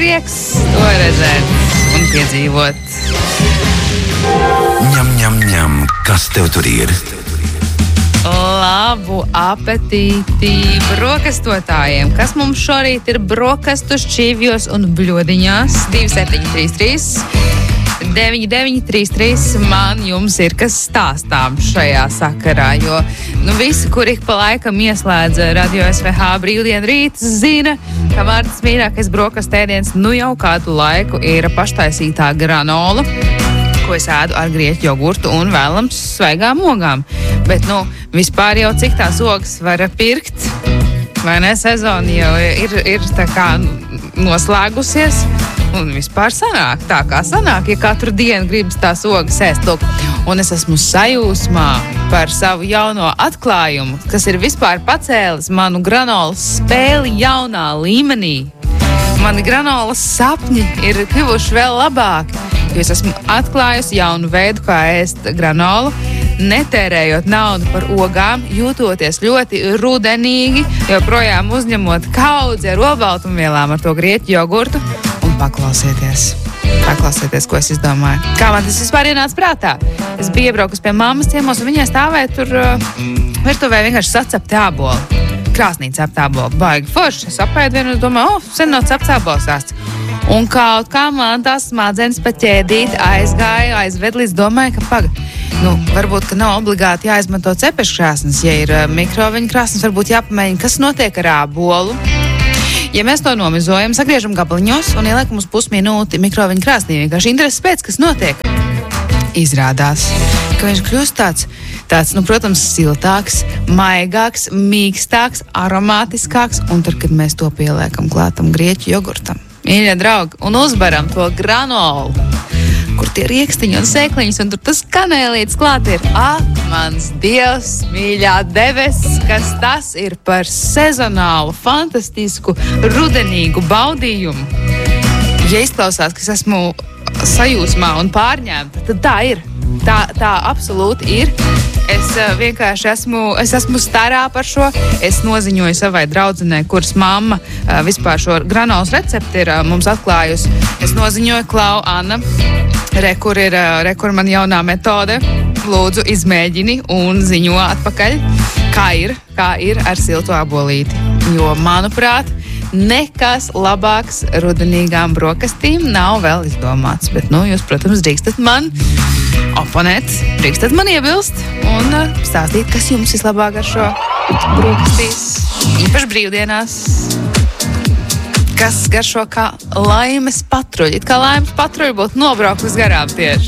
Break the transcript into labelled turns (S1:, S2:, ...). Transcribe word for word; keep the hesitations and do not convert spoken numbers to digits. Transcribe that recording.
S1: prieks to redzēt un piedzīvot.
S2: Ņem, ņem, ņem, kas tev tur ir?
S1: Labu apetīti brokastotājiem, kas mums šorīt ir brokastu šķīvjos un bļodiņās. Divi septiņi trīs trīs deviņi deviņi trīs trīs man jums ir kas stāstām šajā sakarā, jo nu, visi, kur ik pa laikam ieslēdz Radio S V H brīvdienu rīts, zina, ka Martas mīļākais brokastu ēdiens nu jau kādu laiku ir paštaisītā granola, ko es ēdu ar grieķu jogurtu un vēlams svaigām ogām. Bet, nu, vispār jau cik tās ogas var pirkt, vai ne, sezona jau ir, ir tā kā noslēgusies, un vispār sanāk tā, kā sanāk, ja katru dienu gribas tās ogas ēst. Lūk, un es esmu sajūsmā par savu jauno atklājumu, kas ir vispār pacēlis manu granolas spēli jaunā līmenī. Mani granolas sapņi ir kļuvuši vēl labāki, jo es esmu atklājusi jaunu veidu, kā ēst granolu, netērējot naudu par ogām, jūtoties ļoti rudenīgi, joprojām uzņemot kaudzi ar olbaltumvielām ar to grieķu jogurtu. Un paklausieties, paklausieties, ko es izdomāju. Kā man tas vispār ienāca prātā? Es biju iebraukusi pie mammas ciemos, un viņai stāvēja tur uh, virtuvē vienkārši sacepti āboli. Krāsnī cepti āboli. Baigi forši. Es apēdu vienu un domāju, o, sen nav cepts ābols ēsts. Un kaut kā man tās smadzenes pa ķēdīt aizgāja, aizved līdz domāju, ka paga. Nu, varbūt, ka nav obligāti jāizmanto cepeškrāsnes. Ja ir uh, mikroviņu krāsnes, varbūt jāpamēģina, kas notiek ar ābolu. Ja mēs to nomizojam, sagriežam gabaliņos un ieliekam uz pusminūti mikroviņu krāsnī, vienkārši intereses pēc, kas notiek. Izrādās, ka viņš kļūst tāds, tāds, nu, protams, siltāks, maigāks, mīkstāks, aromātiskāks, un tad, kad mēs to pieliekam klātam grieķu jogurtam, mīļie draugi, un uzbaram to granolu, kur tie riekstiņi un sēkliņas, un tur tas kanēlītis klāt ir. Ak, mans Dievs, mīļā debesis, kas tas ir par sezonālu, fantastisku, rudenīgu baudījumu. Ja izklausās, ka es esmu sajūsmā un pārņēmta, tad tā ir. Tā, tā absolūti ir. Es uh, vienkārši esmu, es esmu starā par šo. Es noziņoju savai draudzenei, kuras mamma uh, vispār šo granolas recepti ir uh, mums atklājusi. Es noziņoju, Klau, Anna, re, kur ir uh, re, kur man jaunā metode. Lūdzu, izmēģini un ziņo atpakaļ, kā ir, kā ir ar siltu abolīti. Jo, manuprāt, nekas labāks rudenīgām brokastīm nav vēl izdomāts. Bet, nu, jūs, protams, drīkstat man oponēt, drīkstat man iebilst un uh, stāstīt, kas jums vislabāk ar šo brokastīs, īpaši brīvdienās. Kas garšo kā laimes patruļi. It kā laimes patruļi būtu nobraukus garām tieši.